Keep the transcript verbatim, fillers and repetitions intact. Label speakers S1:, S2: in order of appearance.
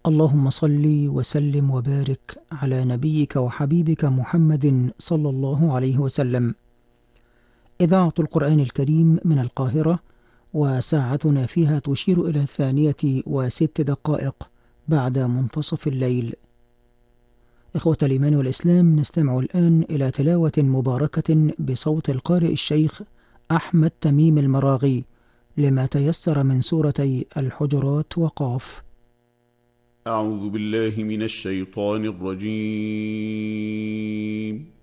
S1: اللهم صل وسلم وبارك على نبيك وحبيبك محمد صلى الله عليه وسلم. إذاعة القرآن الكريم من القاهرة، وساعتنا فيها تشير إلى الثانية وست دقائق بعد منتصف الليل. إخوة الإيمان والإسلام، نستمع الآن إلى تلاوة مباركة بصوت القارئ الشيخ أحمد تميم المراغي لما تيسر من سورتي الحجرات وقاف.
S2: أعوذ بالله من الشيطان الرجيم.